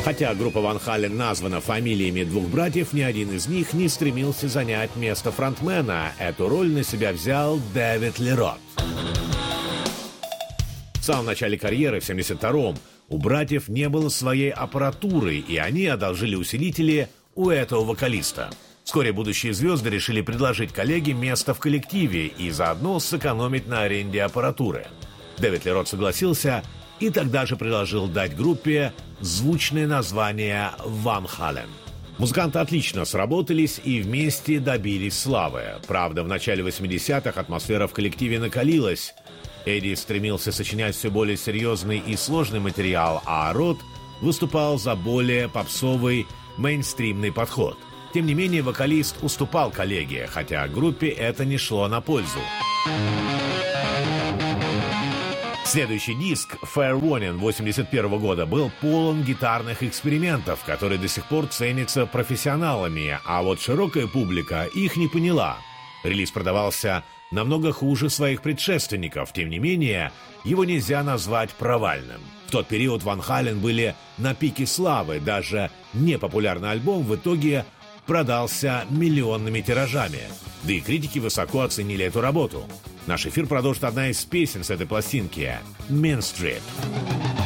Хотя группа Ван Хален названа фамилиями двух братьев, ни один из них не стремился занять место фронтмена. Эту роль на себя взял Дэвид Ли Рот. В самом начале карьеры, в 1972-м, у братьев не было своей аппаратуры, и они одолжили усилители у этого вокалиста. Вскоре будущие звезды решили предложить коллеге место в коллективе и заодно сэкономить на аренде аппаратуры. Дэвид Ли Рот согласился и тогда же предложил дать группе звучное название «Ван Хален». Музыканты отлично сработались и вместе добились славы. Правда, в начале 80-х атмосфера в коллективе накалилась. Эдди стремился сочинять все более серьезный и сложный материал, а Рот выступал за более попсовый, мейнстримный подход. Тем не менее, вокалист уступал коллеге, хотя группе это не шло на пользу. Следующий диск «Fair Warning» 1981 года был полон гитарных экспериментов, которые до сих пор ценятся профессионалами, а вот широкая публика их не поняла. Релиз продавался намного хуже своих предшественников, тем не менее, его нельзя назвать провальным. В тот период Ван Хален были на пике славы, даже непопулярный альбом в итоге продался миллионными тиражами. Да и критики высоко оценили эту работу. Наш эфир продолжит одна из песен с этой пластинки «Main Street».